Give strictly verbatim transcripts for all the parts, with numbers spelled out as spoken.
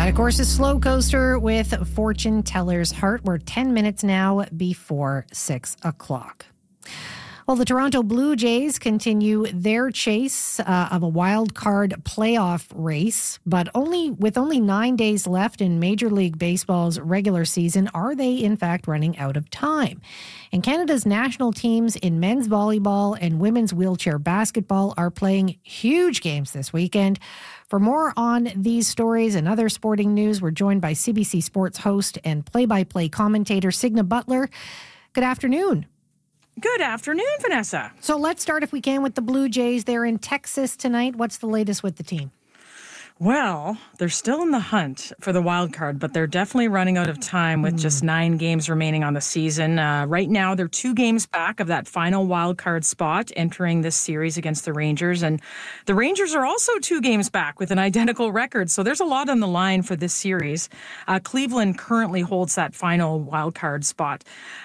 That, of course, is Slow Coaster with Fortune Teller's Heart. We're ten minutes now before six o'clock. Well, the Toronto Blue Jays continue their chase uh, of a wild card playoff race, but only with only nine days left in Major League Baseball's regular season, are they in fact running out of time? And Canada's national teams in men's volleyball and women's wheelchair basketball are playing huge games this weekend. For more on these stories and other sporting news, we're joined by C B C Sports host and play-by-play commentator Signa Butler. Good afternoon. Good afternoon, Vanessa. So let's start, if we can, with the Blue Jays. They're in Texas tonight. What's the latest with the team? Well, they're still in the hunt for the wild card, but they're definitely running out of time with mm. just nine games remaining on the season. Uh, right now, they're two games back of that final wild card spot entering this series against the Rangers. And the Rangers are also two games back with an identical record. So there's a lot on the line for this series. Uh, Cleveland currently holds that final wild card spot.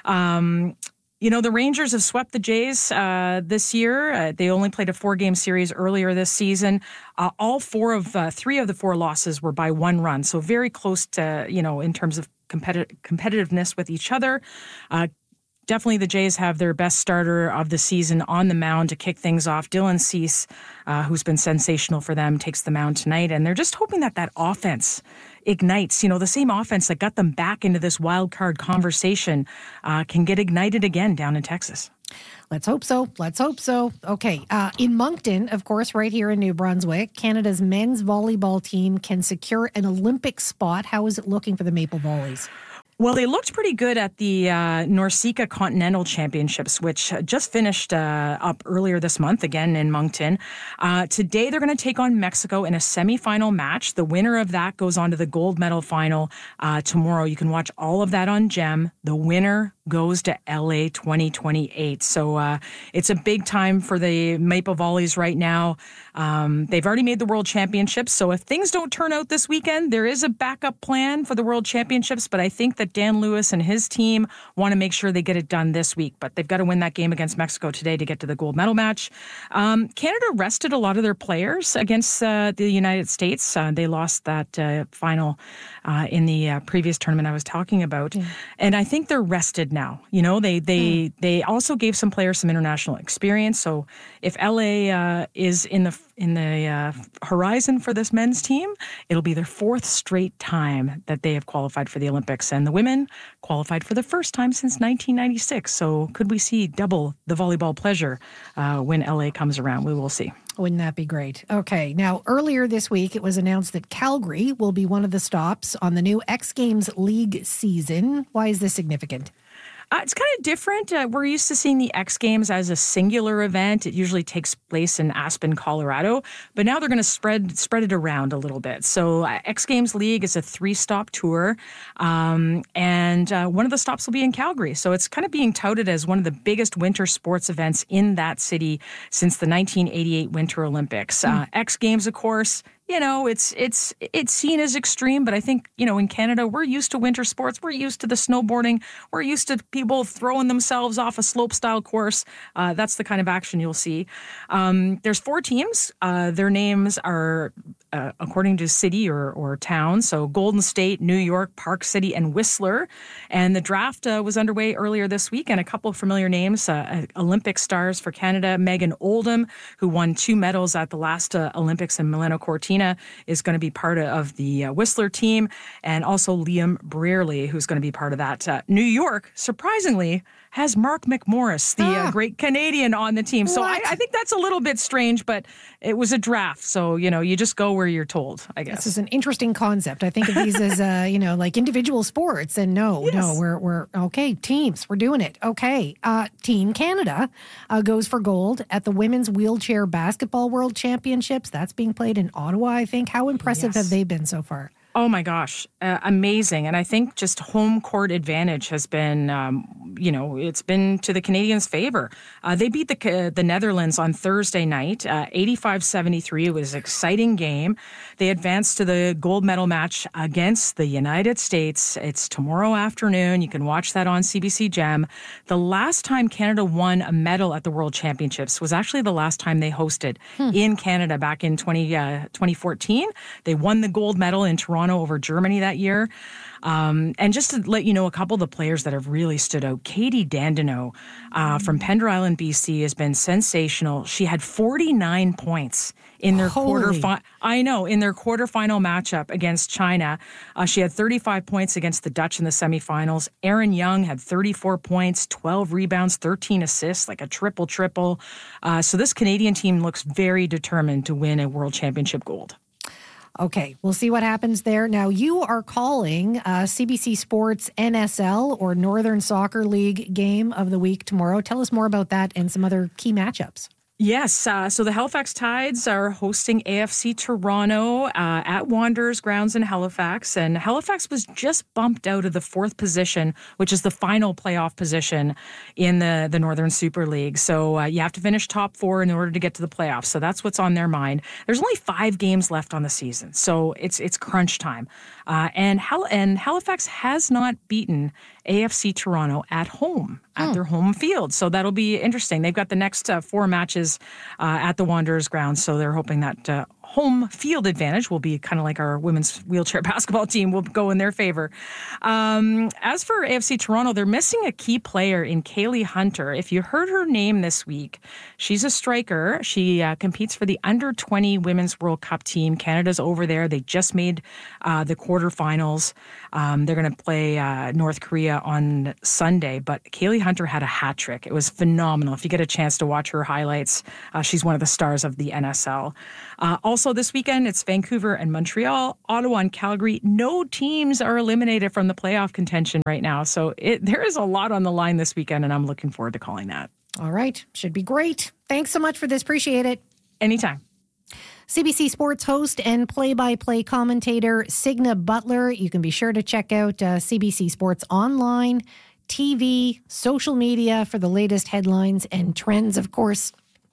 Um, You know, the Rangers have swept the Jays uh, this year. Uh, they only played a four-game series earlier this season. Uh, all four of, uh, three of the four losses were by one run. So very close to, you know, in terms of competi- competitiveness with each other. Uh, Definitely the Jays have their best starter of the season on the mound to kick things off. Dylan Cease, uh, who's been sensational for them, takes the mound tonight. And they're just hoping that that offense ignites. You know, the same offense that got them back into this wild card conversation uh, can get ignited again down in Texas. Let's hope so. Let's hope so. Okay. Uh, in Moncton, of course, right here in New Brunswick, Canada's men's volleyball team can secure an Olympic spot. How is it looking for the Maple Volleys? Well, they looked pretty good at the uh, NORCECA Continental Championships, which just finished uh, up earlier this month, again in Moncton. Uh, today, they're going to take on Mexico in a semifinal match. The winner of that goes on to the gold medal final uh, tomorrow. You can watch all of that on GEM. The winner goes to L A twenty twenty-eight. So uh, it's a big time for the Maple Volleys right now. Um, they've already made the World Championships. So if things don't turn out this weekend, there is a backup plan for the World Championships. But I think that Dan Lewis and his team want to make sure they get it done this week. But they've got to win that game against Mexico today to get to the gold medal match. Um, Canada rested a lot of their players against uh, the United States. Uh, they lost that uh, final uh, in the uh, previous tournament I was talking about. Mm. And I think they're rested now. You know, they they mm. they also gave some players some international experience. So if L A uh, is in the in the uh, horizon for this men's team, it'll be their fourth straight time that they have qualified for the Olympics. And the women qualified for the first time since nineteen ninety-six. So could we see double the volleyball pleasure uh, when L A comes around? We will see. Wouldn't that be great? Okay. Now, earlier this week, it was announced that Calgary will be one of the stops on the new X Games League season. Why is this significant? Uh, it's kind of different. Uh, we're used to seeing the X Games as a singular event. It usually takes place in Aspen, Colorado, but now they're going to spread spread it around a little bit. So uh, X Games League is a three-stop tour, um, and uh, one of the stops will be in Calgary. So it's kind of being touted as one of the biggest winter sports events in that city since the nineteen eighty-eight Winter Olympics. Mm. Uh, X Games, of course, you know, it's it's it's seen as extreme, but I think, you know, in Canada, we're used to winter sports. We're used to the snowboarding. We're used to people throwing themselves off a slope-style course. Uh, that's the kind of action you'll see. Um, there's four teams. Uh, their names are, uh, according to city or, or town, so Golden State, New York, Park City, and Whistler. And the draft uh, was underway earlier this week, and a couple of familiar names, uh, Olympic stars for Canada, Megan Oldham, who won two medals at the last uh, Olympics in Milano Cortina, is going to be part of the uh, Whistler team, and also Liam Brearley, who's going to be part of that. Uh, New York, surprisingly, has Mark McMorris, the ah. uh, great Canadian, on the team. So I, I think that's a little bit strange, but it was a draft. So, you know, you just go where you're told, I guess. This is an interesting concept. I think of these as, uh, you know, like individual sports. And no, yes. no, we're, we're okay, teams, we're doing it. Okay. Uh, Team Canada uh, goes for gold at the Women's Wheelchair Basketball World Championships. That's being played in Ottawa, I think. How impressive yes. have they been so far? Oh, my gosh. Uh, amazing. And I think just home court advantage has been, um, you know, it's been to the Canadians' favor. Uh, they beat the uh, the Netherlands on Thursday night, uh, eighty-five seventy-three. It was an exciting game. They advanced to the gold medal match against the United States. It's tomorrow afternoon. You can watch that on C B C GEM. The last time Canada won a medal at the World Championships was actually the last time they hosted hmm. in Canada back in twenty, uh, twenty fourteen. They won the gold medal in Toronto Toronto over Germany that year. Um, and just to let you know, a couple of the players that have really stood out, Katie Dandeneau uh, from Pender Island, B C, has been sensational. She had forty-nine points in their Holy. quarterfinal. I know, in their quarterfinal matchup against China. Uh, she had thirty-five points against the Dutch in the semifinals. Erin Young had thirty-four points, twelve rebounds, thirteen assists, like a triple-triple. Uh, so this Canadian team looks very determined to win a World Championship gold. Okay, we'll see what happens there. Now, you are calling uh, C B C Sports N S L or Northern Soccer League game of the week tomorrow. Tell us more about that and some other key matchups. Yes. Uh, so the Halifax Tides are hosting A F C Toronto uh, at Wanderers grounds in Halifax. And Halifax was just bumped out of the fourth position, which is the final playoff position in the, the Northern Super League. So uh, you have to finish top four in order to get to the playoffs. So that's what's on their mind. There's only five games left on the season. So it's it's crunch time. Uh, and, Hal- and Halifax has not beaten A F C Toronto at home, at hmm. their home field. So that'll be interesting. They've got the next uh, four matches uh, at the Wanderers grounds. So they're hoping that uh, home field advantage will be kind of like our women's wheelchair basketball team will go in their favor. Um, as for A F C Toronto, they're missing a key player in Kaylee Hunter. If you heard her name this week, she's a striker. She uh, competes for the under twenty Women's World Cup team. Canada's over there. They just made uh, the quarterfinals. Um, they're going to play uh, North Korea on Sunday, but Kaylee Hunter had a hat trick. It was phenomenal. If you get a chance to watch her highlights, uh, she's one of the stars of the N S L. Uh, also this weekend, it's Vancouver and Montreal, Ottawa and Calgary. No teams are eliminated from the playoff contention right now. So it, there is a lot on the line this weekend, and I'm looking forward to calling that. All right. Should be great. Thanks so much for this. Appreciate it. Anytime. C B C Sports host and play-by-play commentator Signa Butler. You can be sure to check out uh, C B C Sports online, T V, social media for the latest headlines and trends, of course,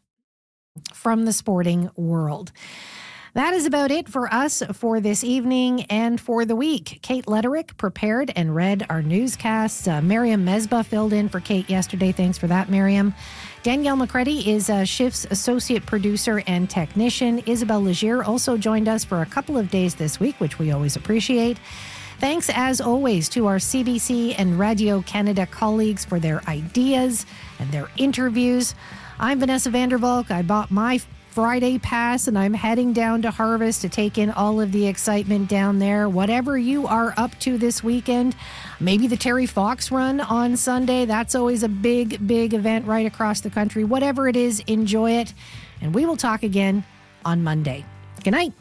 from the sporting world. That is about it for us for this evening and for the week. Kate Letterick prepared and read our newscasts. Uh, Miriam Mesbah filled in for Kate yesterday. Thanks for that, Miriam. Danielle McCready is uh, Shift's associate producer and technician. Isabel Legier also joined us for a couple of days this week, which we always appreciate. Thanks, as always, to our C B C and Radio Canada colleagues for their ideas and their interviews. I'm Vanessa Vandervalk. I bought my Friday pass and I'm heading down to Harvest to take in all of the excitement down there. Whatever you are up to this weekend, maybe the Terry Fox run on Sunday. That's always a big, big event right across the country. Whatever it is, enjoy it. And we will talk again on Monday. Good night.